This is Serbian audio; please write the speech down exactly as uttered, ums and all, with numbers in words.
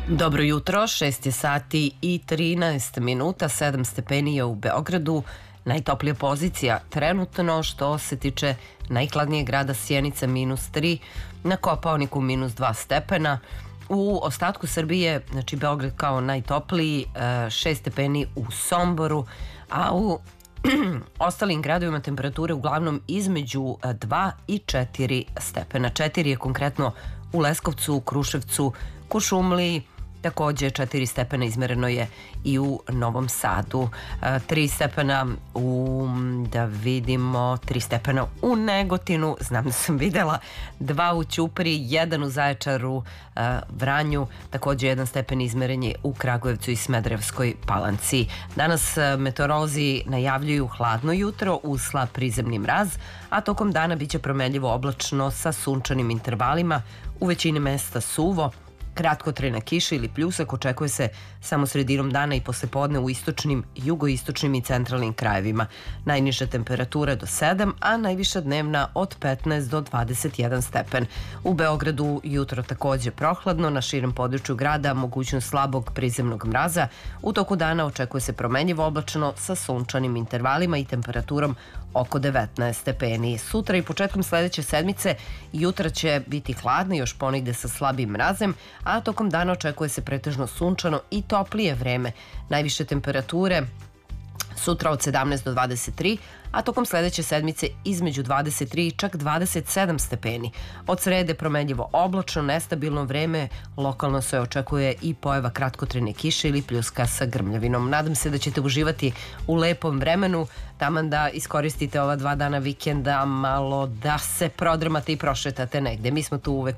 Dobro jutro, šest je sati i trinaest minuta, sedam stepeni je u Beogradu. Najtoplija pozicija trenutno što se tiče najhladnijeg grada Sjenica minus tri, na Kopaoniku minus dva stepena. U ostatku Srbije, znači Beograd kao najtopliji, šest stepeni u Somboru, a u ostalim gradovima temperature uglavnom između dva i četiri stepena. četiri je konkretno u Leskovcu, Kruševcu, Kuršumliji. Takođe, četiri stepena izmereno je i u Novom Sadu. tri stepena u, da vidimo, tri stepena u Negotinu, znam da sam videla, dva u Ćupriji, jedan u Zaječaru, Vranju, takođe jedan stepen izmeren je u Kragujevcu i Smederevskoj Palanci. Danas meteorolozi najavljuju hladno jutro uz slab prizemni mraz, a tokom dana biće promenljivo oblačno sa sunčanim intervalima, u većini mesta suvo. Kratkotrajna kiša ili pljusak očekuje se samo sredinom dana i poslepodne u istočnim, jugoistočnim i centralnim krajevima. Najniža temperatura do sedam, a najviša dnevna od petnaest do dvadeset jedan stepen. U Beogradu jutro takođe prohladno, na širem području grada mogućnost slabog prizemnog mraza. U toku dana očekuje se promenljivo oblačno sa sunčanim intervalima i temperaturom oko devetnaest stepeni. Sutra i početkom sledeće sedmice jutra će biti hladno, još ponegde sa slabim mrazem, a tokom dana očekuje se pretežno sunčano i toplije vreme. Najviše temperature sutra od sedamnaest do dvadeset tri, a tokom sledeće sedmice između dvadeset tri i čak dvadeset sedam stepeni. Od srede promenljivo oblačno, nestabilno vreme, lokalno se očekuje i pojava kratkotrajne kiše ili pljuska sa grmljavinom. Nadam se da ćete uživati u lepom vremenu, taman da iskoristite ova dva dana vikenda malo da se prodrmate i prošetate negde. Mi smo tu uvek